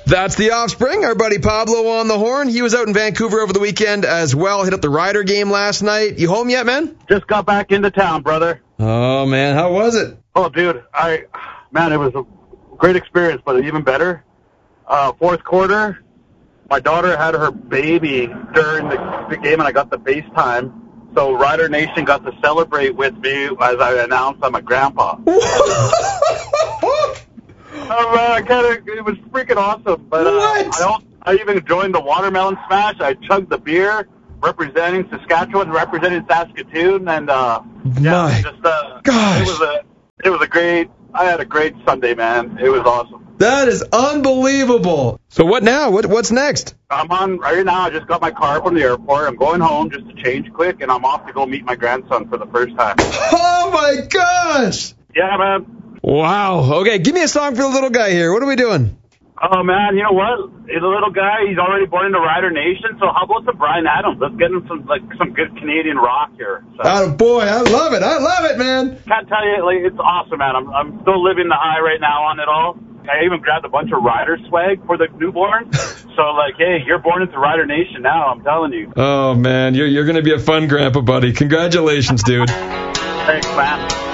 That's The Offspring. Our buddy Pablo on the horn. He was out in Vancouver over the weekend as well. Hit up the Rider game last night. You home yet, man? Just got back into town, brother. Oh, man. How was it? Oh, dude. It was a great experience, but even better. Fourth quarter, my daughter had her baby during the game, and I got the FaceTime. So Rider Nation got to celebrate with me as I announced I'm a grandpa. It was freaking awesome. But I even joined the watermelon smash. I chugged the beer, representing Saskatchewan, representing Saskatoon, and gosh, it was a great. I had a great Sunday, man. It was awesome. That is unbelievable. So what now? What's next? I'm on right now. I just got my car from the airport. I'm going home just to change quick, and I'm off to go meet my grandson for the first time. Oh, my gosh. Yeah, man. Wow. Okay, give me a song for the little guy here. What are we doing? Oh, man, you know what? He's a little guy. He's already born into Rider Nation, so how about some Bryan Adams? Let's get him some good Canadian rock here. So. Oh, boy, I love it. I love it, man. Can't tell you, it's awesome, man. I'm still living the high right now on it all. I even grabbed a bunch of Rider swag for the newborn. So, hey, you're born into Rider Nation now, I'm telling you. Oh, man, you're going to be a fun grandpa, buddy. Congratulations, dude. Thanks, man.